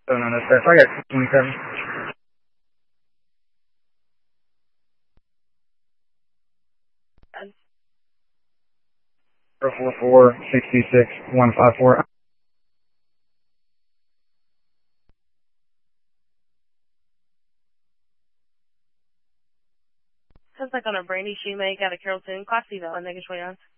So no, that's I got 27. 044-66-154. Sounds like on a Brandy Shoemake out of Carrollton, Class C Valley, Vegas way on.